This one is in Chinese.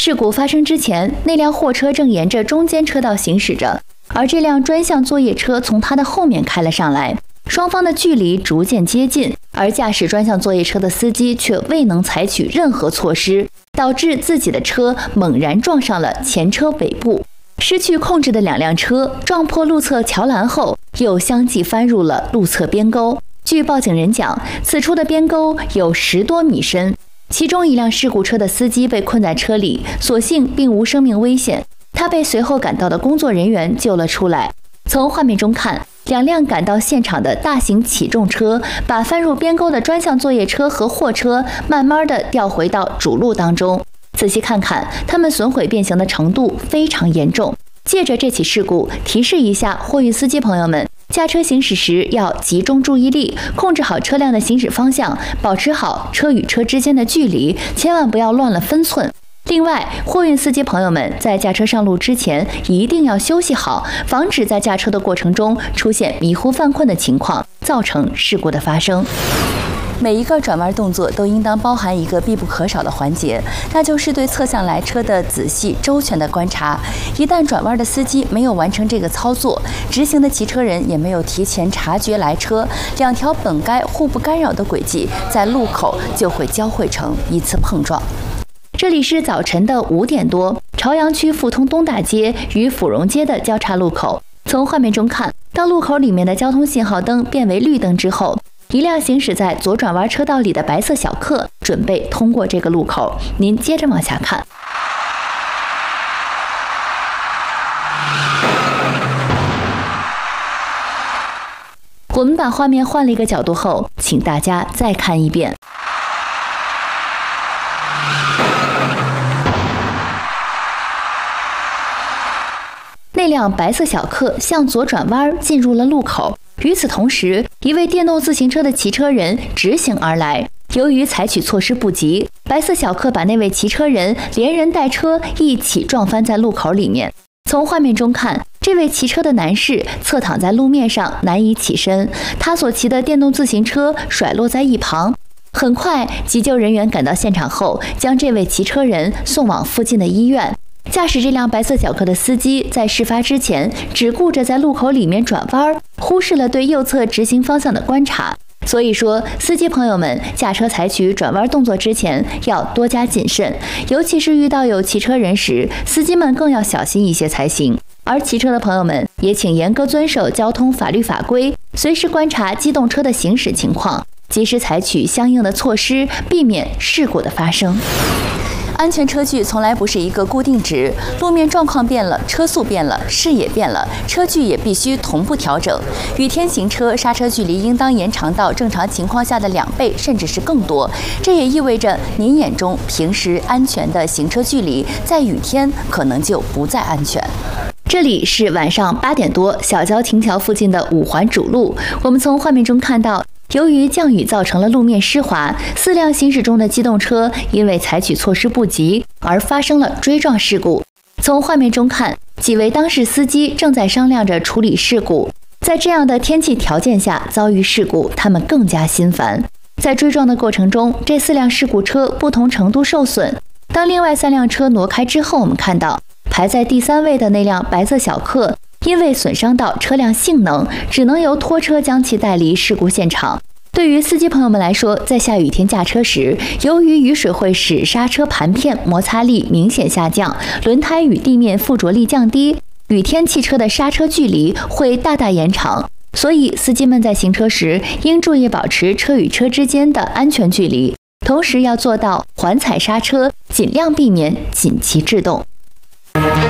事故发生之前，那辆货车正沿着中间车道行驶着，而这辆专项作业车从它的后面开了上来，双方的距离逐渐接近，而驾驶专项作业车的司机却未能采取任何措施，导致自己的车猛然撞上了前车尾部。失去控制的两辆车撞破路侧桥栏后，又相继翻入了路侧边沟。据报警人讲，此处的边沟有10多米深，其中一辆事故车的司机被困在车里，所幸并无生命危险，他被随后赶到的工作人员救了出来。从画面中看，2辆赶到现场的大型起重车把翻入边沟的专项作业车和货车慢慢地调回到主路当中。仔细看看，它们损毁变形的程度非常严重。借着这起事故，提示一下货运司机朋友们，驾车行驶时要集中注意力，控制好车辆的行驶方向，保持好车与车之间的距离，千万不要乱了分寸。另外，货运司机朋友们在驾车上路之前一定要休息好，防止在驾车的过程中出现迷糊犯困的情况，造成事故的发生。每一个转弯动作都应当包含一个必不可少的环节，那就是对侧向来车的仔细周全的观察。一旦转弯的司机没有完成这个操作，直行的骑车人也没有提前察觉来车，两条本该互不干扰的轨迹在路口就会交汇成一次碰撞。这里是早晨的5点多，朝阳区富通东大街与府荣街的交叉路口。从画面中看，当路口里面的交通信号灯变为绿灯之后，一辆行驶在左转弯车道里的白色小客准备通过这个路口。您接着往下看。我们把画面换了一个角度后，请大家再看一遍。那辆白色小客向左转弯进入了路口，与此同时，一位电动自行车的骑车人直行而来。由于采取措施不及，白色小客把那位骑车人连人带车一起撞翻在路口里面。从画面中看，这位骑车的男士侧躺在路面上难以起身，他所骑的电动自行车甩落在一旁。很快，急救人员赶到现场后，将这位骑车人送往附近的医院。驾驶这辆白色小客的司机在事发之前只顾着在路口里面转弯，忽视了对右侧直行方向的观察。所以说，司机朋友们驾车采取转弯动作之前要多加谨慎，尤其是遇到有骑车人时，司机们更要小心一些才行。而骑车的朋友们也请严格遵守交通法律法规，随时观察机动车的行驶情况，及时采取相应的措施，避免事故的发生。安全车距从来不是一个固定值，路面状况变了，车速变了，视野变了，车距也必须同步调整。雨天行车，刹车距离应当延长到正常情况下的2倍，甚至是更多。这也意味着您眼中平时安全的行车距离，在雨天可能就不再安全。这里是晚上8点多，小交亭桥附近的5环主路。我们从画面中看到，由于降雨造成了路面湿滑，4辆行驶中的机动车因为采取措施不及而发生了追撞事故。从画面中看，几位当事司机正在商量着处理事故。在这样的天气条件下遭遇事故，他们更加心烦。在追撞的过程中，这4辆事故车不同程度受损。当另外3辆车挪开之后，我们看到排在第3位的那辆白色小客因为损伤到车辆性能，只能由拖车将其带离事故现场。对于司机朋友们来说，在下雨天驾车时，由于雨水会使刹车盘片摩擦力明显下降，轮胎与地面附着力降低，雨天汽车的刹车距离会大大延长。所以司机们在行车时应注意保持车与车之间的安全距离，同时要做到缓踩刹车，尽量避免紧急制动。